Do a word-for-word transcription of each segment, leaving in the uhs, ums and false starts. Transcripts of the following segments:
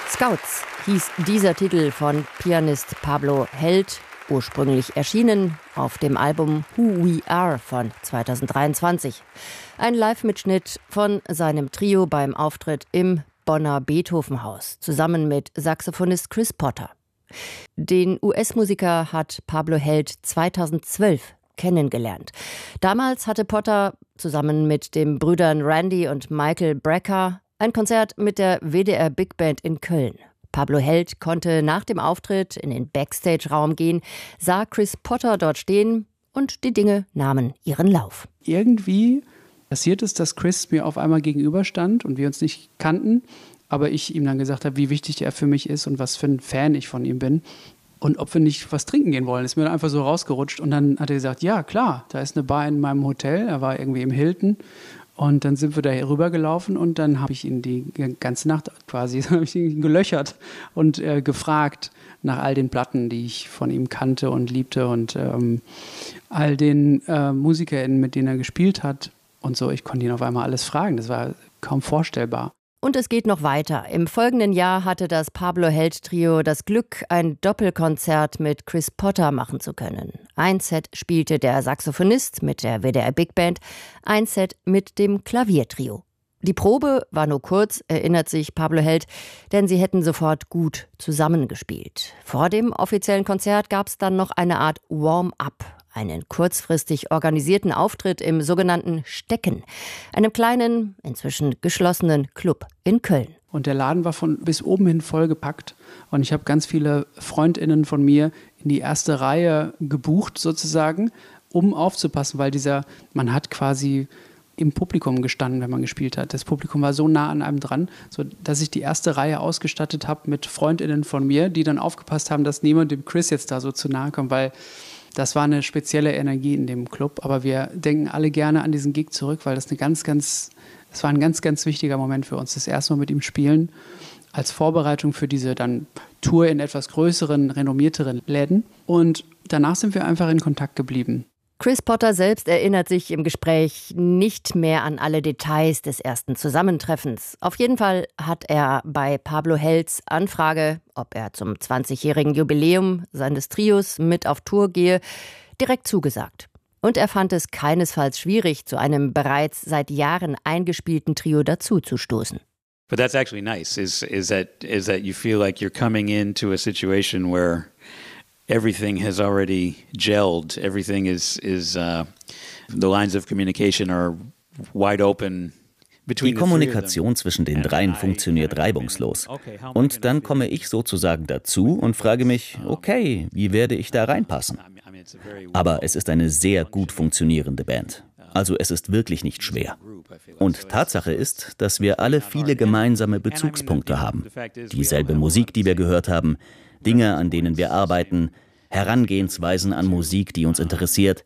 Scouts hieß dieser Titel von Pianist Pablo Held, ursprünglich erschienen auf dem Album Who We Are von zweitausenddreiundzwanzig. Ein Live-Mitschnitt von seinem Trio beim Auftritt im Bonner Beethovenhaus, zusammen mit Saxophonist Chris Potter. Den U S-Musiker hat Pablo Held zweitausendzwölf kennengelernt. Damals hatte Potter zusammen mit den Brüdern Randy und Michael Brecker ein Konzert mit der W D R Big Band in Köln. Pablo Held konnte nach dem Auftritt in den Backstage-Raum gehen, sah Chris Potter dort stehen und die Dinge nahmen ihren Lauf. Irgendwie passiert es, dass Chris mir auf einmal gegenüberstand und wir uns nicht kannten, aber ich ihm dann gesagt habe, wie wichtig er für mich ist und was für ein Fan ich von ihm bin und ob wir nicht was trinken gehen wollen. Ist mir dann einfach so rausgerutscht und dann hat er gesagt, ja klar, da ist eine Bar in meinem Hotel, er war irgendwie im Hilton. Und dann sind wir da rübergelaufen und dann habe ich ihn die ganze Nacht quasi habe ich ihn gelöchert und äh, gefragt nach all den Platten, die ich von ihm kannte und liebte und ähm, all den äh, MusikerInnen, mit denen er gespielt hat und so. Ich konnte ihn auf einmal alles fragen. Das war kaum vorstellbar. Und es geht noch weiter. Im folgenden Jahr hatte das Pablo Held Trio das Glück, ein Doppelkonzert mit Chris Potter machen zu können. Ein Set spielte der Saxophonist mit der W D R Big Band, ein Set mit dem Klaviertrio. Die Probe war nur kurz, erinnert sich Pablo Held, denn sie hätten sofort gut zusammengespielt. Vor dem offiziellen Konzert gab es dann noch eine Art Warm-up. Einen kurzfristig organisierten Auftritt im sogenannten Stecken, einem kleinen, inzwischen geschlossenen Club in Köln. Und der Laden war von bis oben hin vollgepackt. Und ich habe ganz viele FreundInnen von mir in die erste Reihe gebucht sozusagen, um aufzupassen, weil dieser, man hat quasi im Publikum gestanden, wenn man gespielt hat. Das Publikum war so nah an einem dran, so dass ich die erste Reihe ausgestattet habe mit FreundInnen von mir, die dann aufgepasst haben, dass niemand dem Chris jetzt da so zu nahe kommt, weil das war eine spezielle Energie in dem Club, aber wir denken alle gerne an diesen Gig zurück, weil das eine ganz, ganz, das war ein ganz, ganz wichtiger Moment für uns. Das erste Mal mit ihm spielen, als Vorbereitung für diese dann Tour in etwas größeren, renommierteren Läden. Und danach sind wir einfach in Kontakt geblieben. Chris Potter selbst erinnert sich im Gespräch nicht mehr an alle Details des ersten Zusammentreffens. Auf jeden Fall hat er bei Pablo Helds Anfrage, ob er zum zwanzigjährigen Jubiläum seines Trios mit auf Tour gehe, direkt zugesagt. Und er fand es keinesfalls schwierig, zu einem bereits seit Jahren eingespielten Trio dazuzustoßen. But that's actually nice, is, is that, is that you feel like you're coming into a situation where everything has already gelled. Everything is, is uh, the lines of communication are wide open. Die Kommunikation zwischen den dreien funktioniert reibungslos. Und dann komme ich sozusagen dazu und frage mich, okay, wie werde ich da reinpassen? Aber es ist eine sehr gut funktionierende Band. Also es ist wirklich nicht schwer. Und Tatsache ist, dass wir alle viele gemeinsame Bezugspunkte haben. Dieselbe Musik, die wir gehört haben, Dinge, an denen wir arbeiten, Herangehensweisen an Musik, die uns interessiert.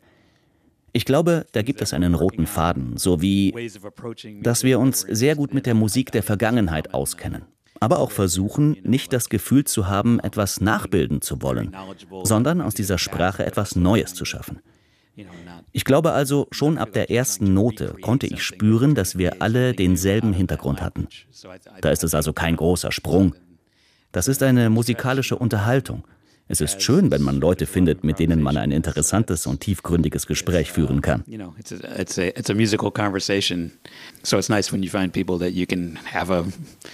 Ich glaube, da gibt es einen roten Faden, sowie, dass wir uns sehr gut mit der Musik der Vergangenheit auskennen, aber auch versuchen, nicht das Gefühl zu haben, etwas nachbilden zu wollen, sondern aus dieser Sprache etwas Neues zu schaffen. Ich glaube also, schon ab der ersten Note konnte ich spüren, dass wir alle denselben Hintergrund hatten. Da ist es also kein großer Sprung. Das ist eine musikalische Unterhaltung. Es ist schön, wenn man Leute findet, mit denen man ein interessantes und tiefgründiges Gespräch führen kann. It's a, it's a, it's a musical conversation. So it's nice when you find people that you can have a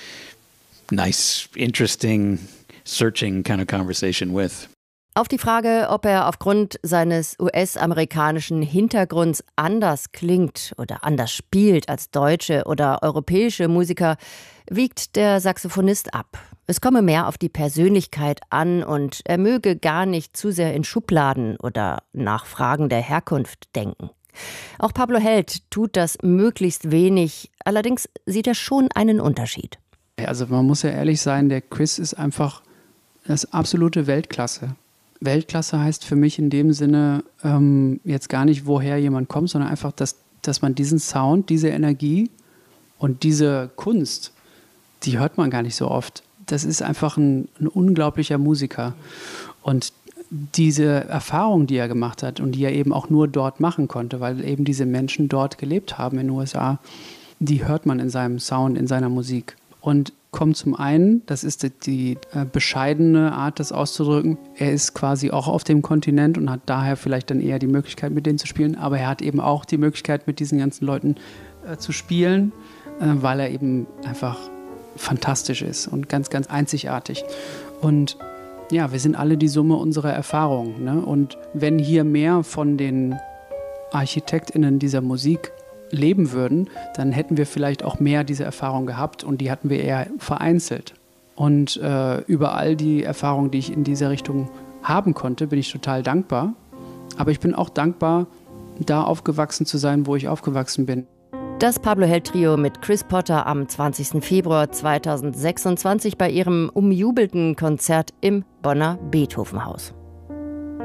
nice, interesting, searching kind of conversation with. Auf die Frage, ob er aufgrund seines U S-amerikanischen Hintergrunds anders klingt oder anders spielt als deutsche oder europäische Musiker, wiegt der Saxophonist ab. Es komme mehr auf die Persönlichkeit an und er möge gar nicht zu sehr in Schubladen oder nach Fragen der Herkunft denken. Auch Pablo Held tut das möglichst wenig, allerdings sieht er schon einen Unterschied. Also man muss ja ehrlich sein, der Chris ist einfach das absolute Weltklasse. Weltklasse heißt für mich in dem Sinne ähm, jetzt gar nicht, woher jemand kommt, sondern einfach, dass, dass man diesen Sound, diese Energie und diese Kunst, die hört man gar nicht so oft. Das ist einfach ein, ein unglaublicher Musiker. Und diese Erfahrung, die er gemacht hat und die er eben auch nur dort machen konnte, weil eben diese Menschen dort gelebt haben in den U S A, die hört man in seinem Sound, in seiner Musik. Und kommt zum einen, das ist die, die äh, bescheidene Art, das auszudrücken, er ist quasi auch auf dem Kontinent und hat daher vielleicht dann eher die Möglichkeit, mit denen zu spielen, aber er hat eben auch die Möglichkeit, mit diesen ganzen Leuten äh, zu spielen, äh, weil er eben einfach fantastisch ist und ganz, ganz einzigartig. Und ja, wir sind alle die Summe unserer Erfahrungen, ne? Und wenn hier mehr von den ArchitektInnen dieser Musik leben würden, dann hätten wir vielleicht auch mehr diese Erfahrung gehabt und die hatten wir eher vereinzelt. Und äh, über all die Erfahrungen, die ich in dieser Richtung haben konnte, bin ich total dankbar. Aber ich bin auch dankbar, da aufgewachsen zu sein, wo ich aufgewachsen bin. Das Pablo Held Trio mit Chris Potter am zwanzigsten Februar zweitausendsechsundzwanzig bei ihrem umjubelten Konzert im Bonner Beethovenhaus.